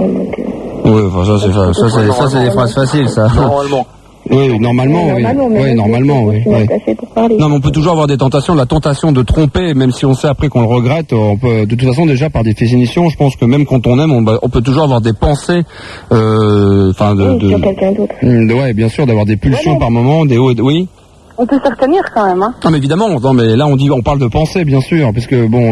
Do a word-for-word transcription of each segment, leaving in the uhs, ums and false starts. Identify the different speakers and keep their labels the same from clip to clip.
Speaker 1: Donc, euh...
Speaker 2: Oui, enfin, ça c'est ça, ça, c'est, ça, c'est des phrases faciles, ça.
Speaker 3: Normalement.
Speaker 2: Oui, normalement, oui.
Speaker 1: Normalement, mais
Speaker 2: Oui, normalement, oui. oui. Non, mais on peut toujours avoir des tentations, la tentation de tromper, même si on sait après qu'on le regrette. On peut, de toute façon, déjà par définition, je pense que même quand on aime, on, on peut toujours avoir des pensées, euh, enfin, de,
Speaker 1: oui,
Speaker 2: de,
Speaker 1: sur quelqu'un d'autre.
Speaker 2: de, ouais, bien sûr, d'avoir des pulsions ouais, par moment, des hauts et des, oui.
Speaker 4: On peut se retenir quand même, hein.
Speaker 2: Non, mais évidemment, non, mais là on dit, on parle de pensée, bien sûr, puisque bon,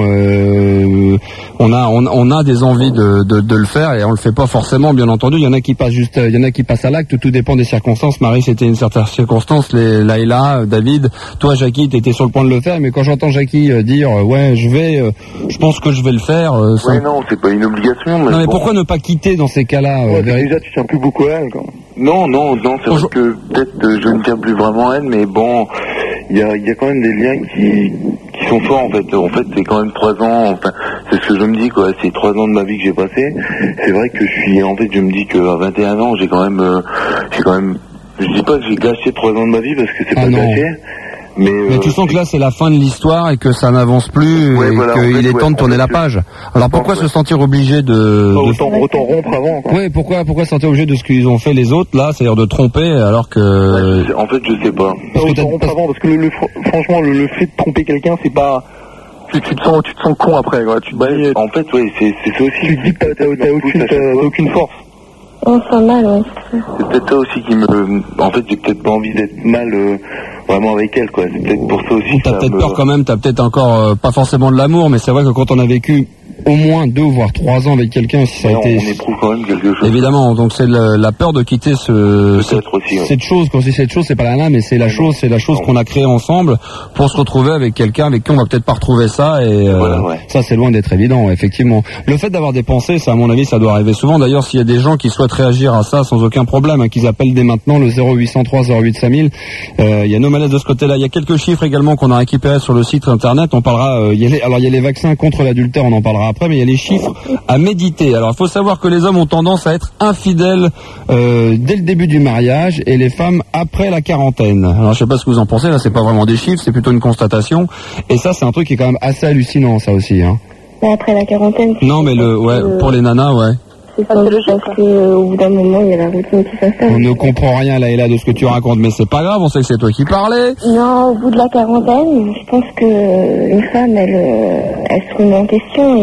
Speaker 2: euh, on a, on, on a des envies de, de, de le faire et on le fait pas forcément, bien entendu. Il y en a qui passent juste, il y en a qui passent à l'acte. Tout dépend des circonstances. Marie, c'était une certaine circonstance. Les Laïla, David, toi, Jackie, t'étais sur le point de le faire, mais quand j'entends Jackie euh, dire, euh, ouais, je vais, euh, je pense que je vais le faire. Euh,
Speaker 3: ouais, non, c'est pas une obligation. Mais
Speaker 2: non, mais
Speaker 3: bon.
Speaker 2: Pourquoi ne pas quitter dans ces cas-là euh,
Speaker 3: ouais,
Speaker 2: véri...
Speaker 3: Déjà, tu tiens plus beaucoup à elle, quoi. Non, non, non, c'est vrai que peut-être euh, je ne tiens plus vraiment à elle, mais bon. Il y a, il y a quand même des liens qui, qui sont forts en fait. En fait, c'est quand même trois ans. Enfin, c'est ce que je me dis quoi. C'est trois ans de ma vie que j'ai passé. C'est vrai que je suis. En fait, je me dis qu'à vingt et un ans, j'ai quand même, euh, j'ai quand même. Je dis pas que j'ai gâché trois ans de ma vie parce que c'est
Speaker 2: ah
Speaker 3: pas
Speaker 2: non.
Speaker 3: gâché. Mais,
Speaker 2: mais
Speaker 3: euh,
Speaker 2: tu sens que là c'est la fin de l'histoire et que ça n'avance plus
Speaker 3: ouais,
Speaker 2: et
Speaker 3: voilà,
Speaker 2: qu'il
Speaker 3: en fait,
Speaker 2: est
Speaker 3: ouais,
Speaker 2: temps de tourner la page. Alors pourquoi se sentir obligé de...
Speaker 3: Bah, autant, autant rompre avant quoi.
Speaker 2: Oui, pourquoi, pourquoi se sentir obligé de ce qu'ils ont fait les autres là, c'est-à-dire de tromper alors que...
Speaker 3: Ouais, je sais, en fait je sais pas.
Speaker 5: Parce que autant rompre avant parce que le, le, franchement le, le fait de tromper quelqu'un c'est pas... Tu, tu, te sens, tu te sens con après quoi. Tu te
Speaker 3: bah, dis... En fait oui c'est, c'est ça aussi.
Speaker 5: Tu te dis que t'as, t'as, t'as, aucune, t'as aucune force.
Speaker 1: On sent mal, ouais.
Speaker 3: C'est peut-être ça aussi qui me... En fait, j'ai peut-être pas envie d'être mal euh, vraiment avec elle, quoi. C'est peut-être pour ça aussi que
Speaker 2: t'as
Speaker 3: ça
Speaker 2: peut-être
Speaker 3: me...
Speaker 2: peur quand même, t'as peut-être encore, euh, pas forcément de l'amour, mais c'est vrai que quand on a vécu au moins deux voire trois ans avec quelqu'un, si ça
Speaker 3: ouais,
Speaker 2: a été...
Speaker 3: On éprouve quand même quelque chose.
Speaker 2: Évidemment, donc c'est le, la peur de quitter ce... Cette,
Speaker 3: aussi, ouais.
Speaker 2: cette chose, quand je dis cette chose, c'est pas la nana, mais c'est la chose, c'est la chose qu'on a créée ensemble pour se retrouver avec quelqu'un avec qui on va peut-être pas retrouver ça, et euh,
Speaker 3: voilà, ouais.
Speaker 2: ça c'est loin d'être évident, effectivement. Le fait d'avoir des pensées, ça à mon avis, ça doit arriver souvent. D'ailleurs, s'il y a des gens qui souhaitent réagir à ça sans aucun problème, hein, qu'ils appellent dès maintenant le zéro huit cent trois zéro huit cinq mille, euh, il y a nos malaises de ce côté-là. Il y a quelques chiffres également qu'on a récupérés sur le site internet. On parlera, euh, il y a les, alors il y a les vaccins contre l'adultère, on en parlera après, mais il y a les chiffres à méditer. Alors il faut savoir que les hommes ont tendance à être infidèles euh, dès le début du mariage et les femmes après la quarantaine. Alors je sais pas ce que vous en pensez, là c'est pas vraiment des chiffres, c'est plutôt une constatation. Et ça c'est un truc qui est quand même assez hallucinant, ça aussi. Hein.
Speaker 1: Mais après la quarantaine.
Speaker 2: Non mais le, ouais, euh... pour les nanas, ouais.
Speaker 1: C'est pas logique parce qu'au euh, bout d'un moment, il y a la routine qui s'installe.
Speaker 2: On ne comprend rien là et là de ce que tu racontes, mais c'est pas grave, on sait que c'est toi qui parlais.
Speaker 1: Non, au bout de la quarantaine, je pense que une femme, elle, elle se remet en question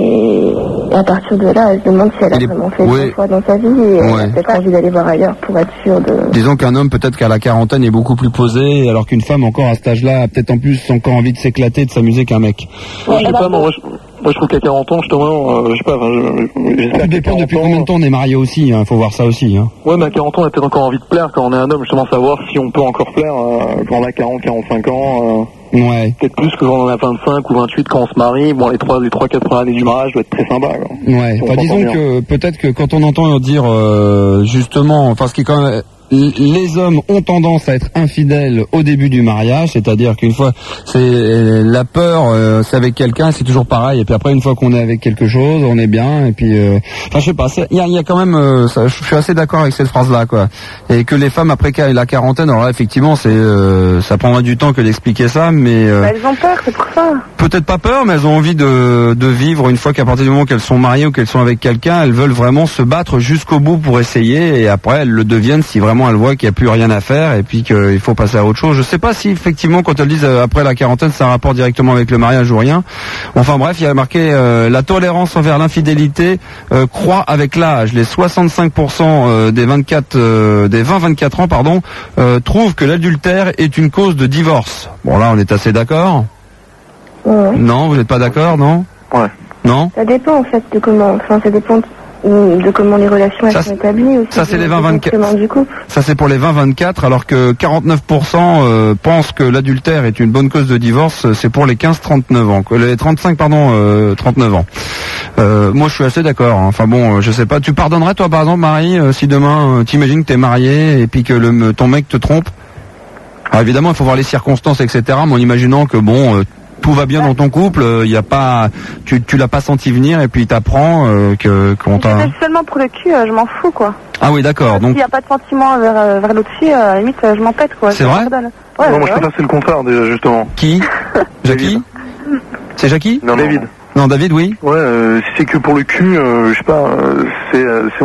Speaker 1: et à partir de là, elle se demande si elle a
Speaker 2: est...
Speaker 1: vraiment fait
Speaker 2: ouais.
Speaker 1: deux fois dans sa vie et
Speaker 2: ouais.
Speaker 1: elle a peut-être envie d'aller voir ailleurs pour être sûre de...
Speaker 2: Disons qu'un homme, peut-être qu'à la quarantaine, est beaucoup plus posé, alors qu'une femme, encore à cet âge-là, a peut-être en plus encore envie de s'éclater, de s'amuser qu'un mec.
Speaker 5: Ouais, je sais pas, moi, je... Moi je trouve qu'à quarante ans, justement, euh, je sais pas, enfin, je, j'espère
Speaker 2: Tout dépend depuis
Speaker 5: ans,
Speaker 2: combien de temps on est marié aussi, il hein, faut voir ça aussi. Hein.
Speaker 5: Ouais, mais à quarante ans, on a peut-être encore envie de plaire quand on est un homme, justement, savoir si on peut encore plaire euh, quand on a quarante, quarante-cinq ans. Euh,
Speaker 2: ouais.
Speaker 5: Peut-être plus que quand on a vingt-cinq ou vingt-huit quand on se marie. Bon, les trois, les trois, quatre premières années du mariage doit être très sympa. Quoi.
Speaker 2: Ouais. Enfin, disons que peut-être que quand on entend dire euh, justement, enfin, ce qui est quand même les hommes ont tendance à être infidèles au début du mariage, c'est-à-dire qu'une fois, c'est la peur, euh, c'est avec quelqu'un, c'est toujours pareil, et puis après, une fois qu'on est avec quelque chose, on est bien, et puis, euh, enfin, je sais pas, il y a, y a quand même, euh, ça, je suis assez d'accord avec cette phrase-là, quoi, et que les femmes après la quarantaine, alors là, effectivement, c'est, euh, ça prendra du temps que d'expliquer ça, mais euh,
Speaker 4: bah, elles ont peur, c'est pour ça.
Speaker 2: Peut-être pas peur, mais elles ont envie de, de vivre une fois qu'à partir du moment qu'elles sont mariées ou qu'elles sont avec quelqu'un, elles veulent vraiment se battre jusqu'au bout pour essayer, et après, elles le deviennent si vraiment elle voit qu'il n'y a plus rien à faire et puis qu'il faut passer à autre chose. Je sais pas si effectivement quand elles disent euh, après la quarantaine ça a un rapport directement avec le mariage ou rien. Enfin bref, il y a marqué euh, la tolérance envers l'infidélité euh, croît avec l'âge. Les soixante-cinq pour cent euh, des vingt-quatre euh, des vingt vingt-quatre ans pardon euh, trouvent que l'adultère est une cause de divorce. Bon là on est assez d'accord.
Speaker 1: Ouais.
Speaker 2: Non, vous n'êtes pas d'accord, non?
Speaker 3: Ouais.
Speaker 2: Non?
Speaker 1: Ça dépend en fait de comment, enfin ça dépend de comment les relations elles
Speaker 2: ça,
Speaker 1: sont établies aussi.
Speaker 2: Ça c'est les vingt vingt-quatre.
Speaker 1: Du couple.
Speaker 2: Ça c'est pour les vingt vingt-quatre, alors que quarante-neuf pour cent euh, pensent que l'adultère est une bonne cause de divorce. C'est pour les quinze trente-neuf ans, les trente-cinq pardon, euh, trente-neuf ans. Euh, moi je suis assez d'accord. Hein. Enfin bon, je sais pas. Tu pardonnerais toi par exemple, Marie, euh, si demain euh, t'imagines que t'es marié et puis que le, ton mec te trompe? Alors évidemment, il faut voir les circonstances, et cetera. Mais en imaginant que bon. Euh, tout va bien dans ton couple, il euh, y a pas, tu, tu l'as pas senti venir et puis t'apprends euh, que qu'on t'a.
Speaker 4: C'est seulement pour le cul, euh, je m'en fous quoi.
Speaker 2: Ah oui, d'accord. Donc.
Speaker 4: S'il n'y a pas de sentiment vers euh, vers l'autre fille, euh, à la limite, euh, je m'en pète quoi.
Speaker 2: C'est vrai.
Speaker 4: Ouais,
Speaker 5: non, moi
Speaker 4: ouais.
Speaker 5: je pense que c'est le contraire déjà justement.
Speaker 2: Qui? Jackie? C'est Jackie?
Speaker 5: Non, David.
Speaker 2: Non, David, oui.
Speaker 5: Ouais, euh, si c'est que pour le cul, euh, je sais pas, euh, c'est, euh, c'est